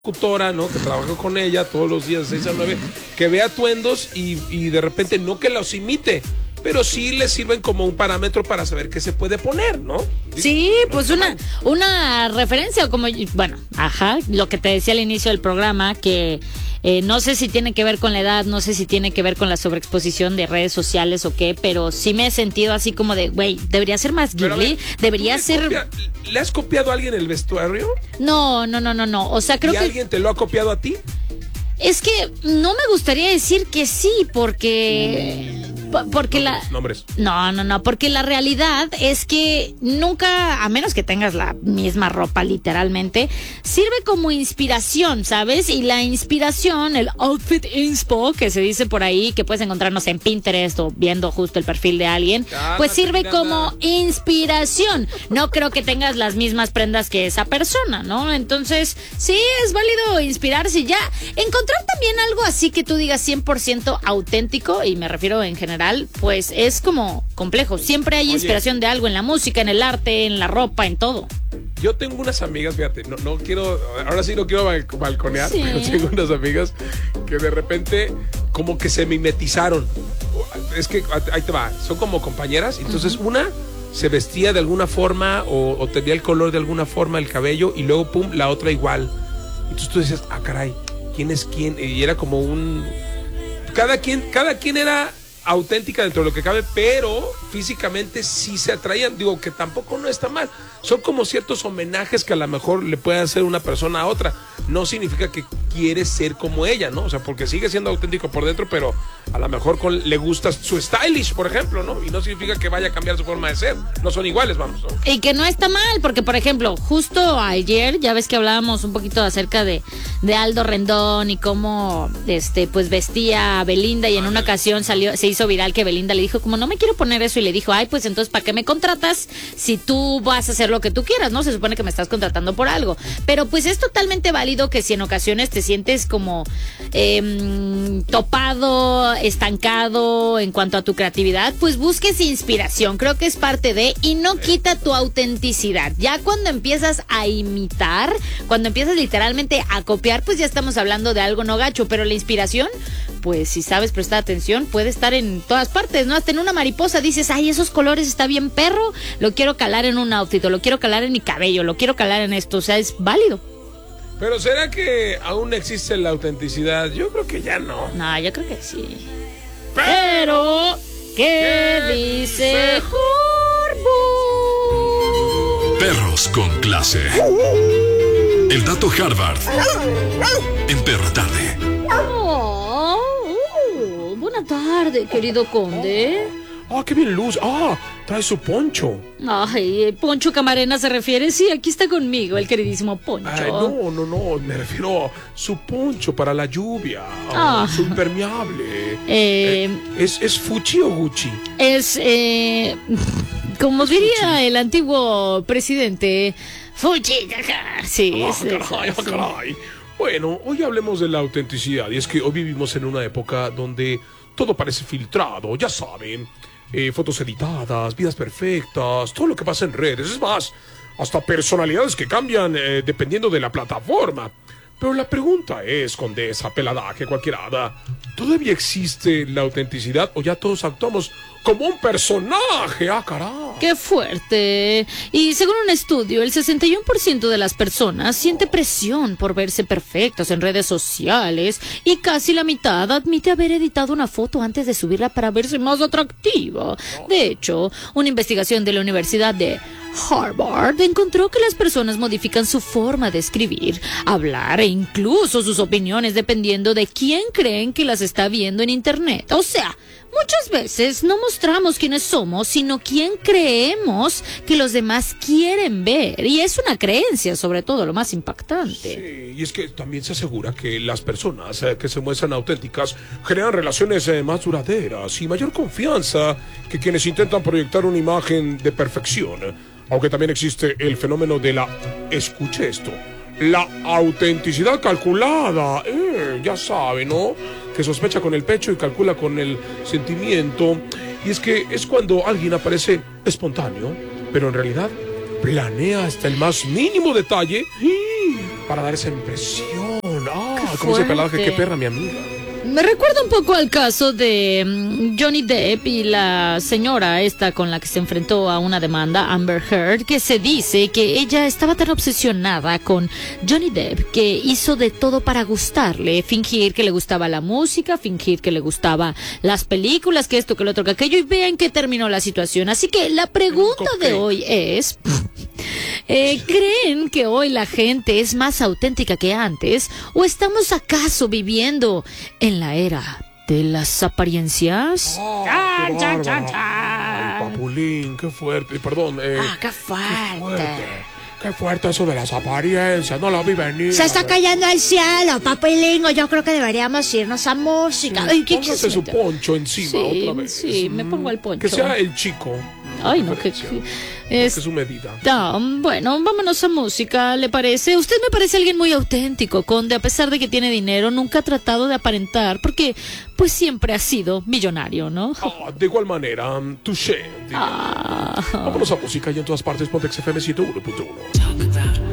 locutora, ¿no? Que trabaja con ella todos los días de 6 a 9, que ve atuendos y de repente no que los imite, pero sí le sirven como un parámetro para saber qué se puede poner, ¿no? Sí, pues una referencia, como, bueno, lo que te decía al inicio del programa, que no sé si tiene que ver con la edad, no sé si tiene que ver con la sobreexposición de redes sociales o qué, pero sí me he sentido así como de, güey, debería ser más Ghibli, debería ser... ¿Le has copiado a alguien el vestuario? No, o sea, creo ¿Y que... alguien te lo ha copiado a ti? Es que no me gustaría decir que sí, porque... Porque nombres. No, porque la realidad es que nunca, a menos que tengas la misma ropa literalmente, sirve como inspiración, ¿sabes? Y la inspiración, el outfit inspo, que se dice por ahí, que puedes encontrarnos en Pinterest o viendo justo el perfil de alguien, pues sirve como inspiración. No creo que tengas las mismas prendas que esa persona, ¿no? Entonces, sí, es válido inspirarse ya. Encontrar también algo así que tú digas 100% auténtico, y me refiero en general, pues es como complejo. Siempre hay inspiración de algo en la música, en el arte, en la ropa, en todo. Yo tengo unas amigas, fíjate, no quiero, ahora sí no quiero balconear, sí. Pero tengo unas amigas que de repente como que se mimetizaron. Es que ahí te va, son como compañeras, entonces una se vestía de alguna forma o tenía el color de alguna forma, el cabello, y luego pum, la otra igual. Entonces tú dices, caray, ¿quién es quién? Y era como un... Cada quien era auténtica dentro de lo que cabe, pero físicamente sí se atraían. Digo que tampoco no está mal. Son como ciertos homenajes que a lo mejor le puede hacer una persona a otra. No significa que quiere ser como ella, ¿no? O sea, porque sigue siendo auténtico por dentro, pero a lo mejor le gusta su stylish, por ejemplo, ¿no? Y no significa que vaya a cambiar su forma de ser. No son iguales, vamos, ¿no? Y que no está mal, porque, por ejemplo, justo ayer, ya ves que hablábamos un poquito acerca de Aldo Rendón y cómo, pues vestía a Belinda, y en una ocasión se hizo viral que Belinda le dijo como, no me quiero poner eso, y le dijo, ay, pues entonces, ¿para qué me contratas si tú vas a hacer lo que tú quieras, no? Se supone que me estás contratando por algo. Pero pues es totalmente válido que si en ocasiones te sientes como topado, estancado en cuanto a tu creatividad, pues busques inspiración. Creo que es parte de, y no quita tu autenticidad. Ya cuando empiezas a imitar, cuando empiezas literalmente a copiar, pues ya estamos hablando de algo no gacho, pero la inspiración, pues si sabes prestar atención, puede estar en todas partes, ¿no? Hasta en una mariposa dices, ay, esos colores está bien perro, lo quiero calar en un outfit, o lo quiero calar en mi cabello, lo quiero calar en esto, o sea, es válido. Pero ¿será que aún existe la autenticidad? Yo creo que ya no. No, yo creo que sí. Pero, ¿qué dice Harvard? Perros con clase. El dato Harvard. En Perra Tarde. Buena tarde, querido conde. ¡Qué bien luz! Trae su poncho. Ay, Poncho Camarena se refiere. Sí, aquí está conmigo el queridísimo Poncho. No, me refiero a su poncho para la lluvia. Su impermeable. ¿Es Fuchi o Gucci? Es, como diría el antiguo presidente, Fuchi. Sí, caray. Bueno, hoy hablemos de la autenticidad. Y es que hoy vivimos en una época donde todo parece filtrado, ya saben. Fotos editadas, vidas perfectas, todo lo que pasa en redes. Es más, hasta personalidades que cambian dependiendo de la plataforma. Pero la pregunta es, condesa, pelada, que cualquier hada, ¿todavía existe la autenticidad o ya todos actuamos como un personaje? Caray. ¡Qué fuerte! Y según un estudio, el 61% de las personas siente presión por verse perfectos en redes sociales, y casi la mitad admite haber editado una foto antes de subirla para verse más atractiva. De hecho, una investigación de la Universidad de Harvard encontró que las personas modifican su forma de escribir, hablar e incluso sus opiniones dependiendo de quién creen que las está viendo en internet. O sea, muchas veces no mostramos quiénes somos, sino quién creemos que los demás quieren ver. Y es una creencia, sobre todo, lo más impactante. Sí, y es que también se asegura que las personas que se muestran auténticas generan relaciones más duraderas y mayor confianza que quienes intentan proyectar una imagen de perfección. Aunque también existe el fenómeno de escuche esto, la autenticidad calculada. Ya sabe, ¿no? Que sospecha con el pecho y calcula con el sentimiento. Y es que es cuando alguien aparece espontáneo, pero en realidad planea hasta el más mínimo detalle para dar esa impresión ¿Cómo se pelada? fuerte. Qué perra, mi amiga. Me recuerda un poco al caso de Johnny Depp y la señora esta con la que se enfrentó a una demanda, Amber Heard, que se dice que ella estaba tan obsesionada con Johnny Depp que hizo de todo para gustarle, fingir que le gustaba la música, fingir que le gustaba las películas, que esto, que lo otro, que aquello, y vean que terminó la situación. Así que la pregunta de hoy es... ¿creen que hoy la gente es más auténtica que antes? ¿O estamos acaso viviendo en la era de las apariencias? Qué bárbaro. Ay, Papulín, qué fuerte. Perdón. ¡Qué fuerte! Qué fuerte eso de las apariencias. No lo vi venir. Se está cayendo al cielo, papilingo. Yo creo que deberíamos irnos a música. Ay, ¿qué Póngase su poncho encima Sí, otra vez. sí, me pongo el poncho. Que sea el chico. Ay, no, que Es su medida. bueno, vámonos a música, ¿le parece? Usted me parece alguien muy auténtico, Conde, a pesar de que tiene dinero, nunca ha tratado de aparentar, porque pues siempre ha sido millonario, ¿no? De igual manera, touché. Vámonos a música y en todas partes, Pontex FM 101.1.